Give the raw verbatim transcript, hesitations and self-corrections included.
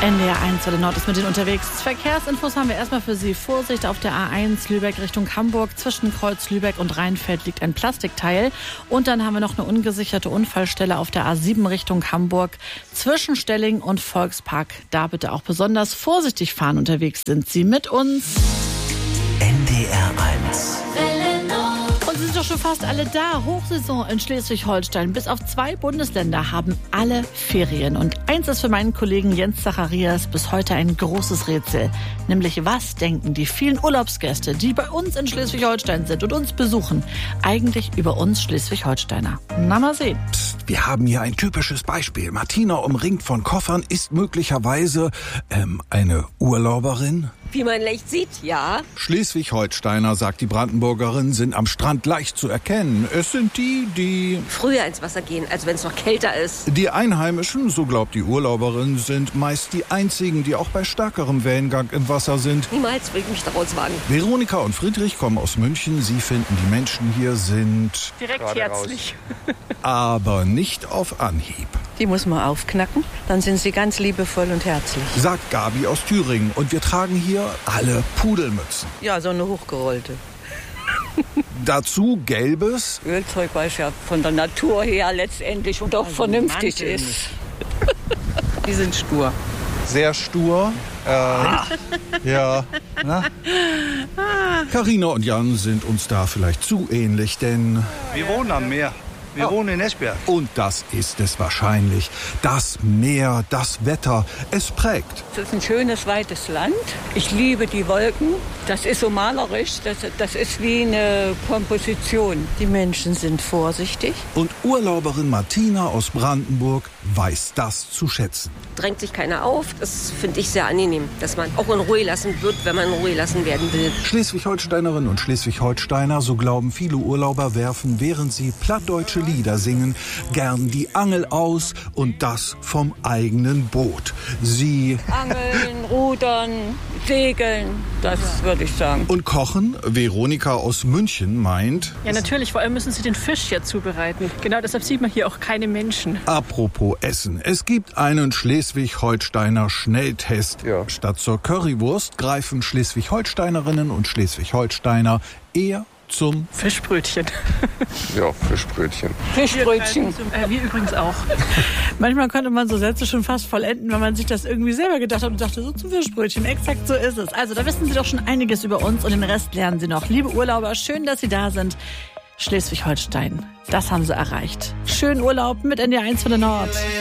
N D R eins oder Nord ist mit Ihnen unterwegs. Verkehrsinfos haben wir erstmal für Sie. Vorsicht auf der A eins Lübeck Richtung Hamburg. Zwischen Kreuz Lübeck und Rheinfeld liegt ein Plastikteil. Und dann haben wir noch eine ungesicherte Unfallstelle auf der A sieben Richtung Hamburg. Zwischen Stelling und Volkspark. Da bitte auch besonders vorsichtig fahren. Unterwegs sind Sie mit uns. N D R eins. Und sie sind doch schon fast alle da. Hochsaison in Schleswig-Holstein. Bis auf zwei Bundesländer haben alle Ferien. Und eins ist für meinen Kollegen Jens Zacharias bis heute ein großes Rätsel. Nämlich, was denken die vielen Urlaubsgäste, die bei uns in Schleswig-Holstein sind und uns besuchen, eigentlich über uns Schleswig-Holsteiner? Na, mal sehen. Psst, wir haben hier ein typisches Beispiel. Martina, umringt von Koffern, ist möglicherweise ähm, eine Urlauberin. Wie man leicht sieht, ja. Schleswig-Holsteiner, sagt die Brandenburgerin, sind am Strand leicht zu erkennen. Es sind die, die... Früher ins Wasser gehen, als wenn es noch kälter ist. Die Einheimischen, so glaubt die Urlauberin, sind meist die einzigen, die auch bei stärkerem Wellengang im Wasser sind. Niemals will ich mich daraus wagen. Veronika und Friedrich kommen aus München. Sie finden, die Menschen hier sind... Direkt herzlich. aber nicht auf Anhieb. Die muss man aufknacken, dann sind sie ganz liebevoll und herzlich. Sagt Gabi aus Thüringen. Und wir tragen hier alle Pudelmützen. Ja, so eine hochgerollte. Dazu gelbes. Ölzeug, weil es ja von der Natur her letztendlich doch Also vernünftig Mantel ist. Die sind stur. Sehr stur. Äh, ja. Na? Carina und Jan sind uns da vielleicht zu ähnlich, denn... Wir wohnen am Meer. Wir wohnen in Esbjerg. Und das ist es wahrscheinlich. Das Meer, das Wetter, es prägt. Es ist ein schönes, weites Land. Ich liebe die Wolken. Das ist so malerisch. Das, das ist wie eine Komposition. Die Menschen sind vorsichtig. Und Urlauberin Martina aus Brandenburg weiß das zu schätzen. Drängt sich keiner auf. Das finde ich sehr angenehm, dass man auch in Ruhe lassen wird, wenn man in Ruhe lassen werden will. Schleswig-Holsteinerinnen und Schleswig-Holsteiner, so glauben viele Urlauber, werfen, während sie plattdeutsche Lieder singen, gern die Angel aus und das vom eigenen Boot. Sie Angeln, Rudern, Segeln, das würde ich sagen. und kochen. Veronika aus München meint, Ja, natürlich. Vor allem müssen sie den Fisch ja zubereiten. Genau deshalb sieht man hier auch keine Menschen. apropos Essen. Es gibt einen Schleswig-Holsteiner Schnelltest. Ja. Statt zur Currywurst greifen Schleswig-Holsteinerinnen und Schleswig-Holsteiner eher zum... Fischbrötchen. Ja, Fischbrötchen. Fischbrötchen. Äh, wir übrigens auch. Manchmal könnte man so Sätze schon fast vollenden, wenn man sich das irgendwie selber gedacht hat und dachte, so zum Fischbrötchen. Exakt so ist es. Also da wissen Sie doch schon einiges über uns und den Rest lernen Sie noch. Liebe Urlauber, schön, dass Sie da sind. Schleswig-Holstein, das haben Sie erreicht. Schönen Urlaub mit N D R eins von der Nord.